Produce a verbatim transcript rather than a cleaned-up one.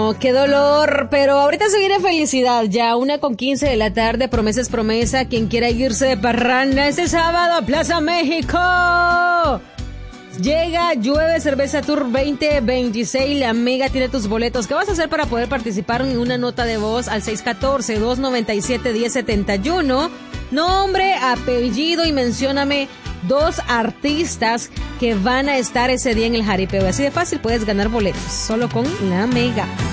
no, qué dolor, pero ahorita se viene felicidad, ya una con quince de la tarde, promesa es promesa, quien quiera irse de parranda este sábado a Plaza México. Llega Llueve Cerveza Tour veinte veintiséis, la Mega tiene tus boletos. ¿Qué vas a hacer para poder participar en una nota de voz al seis uno cuatro, dos nueve siete, uno cero siete uno? Nombre, apellido y mencióname dos artistas que van a estar ese día en el jaripeo. Así de fácil puedes ganar boletos, solo con la Mega.